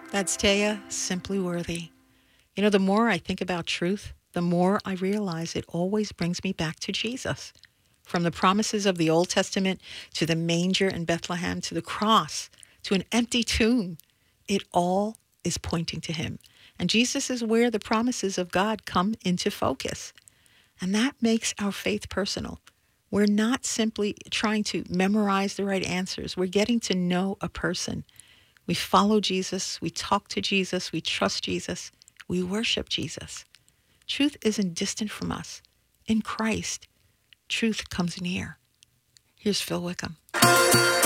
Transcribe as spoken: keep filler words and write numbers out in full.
That's Taya, Simply Worthy. You know, the more I think about truth, the more I realize it always brings me back to Jesus. From the promises of the Old Testament to the manger in Bethlehem to the cross to an empty tomb, it all is pointing to him. And Jesus is where the promises of God come into focus. And that makes our faith personal. We're not simply trying to memorize the right answers. We're getting to know a person. We follow Jesus. We talk to Jesus. We trust Jesus. We worship Jesus. Truth isn't distant from us. In Christ, truth comes near. Here's Phil Wickham.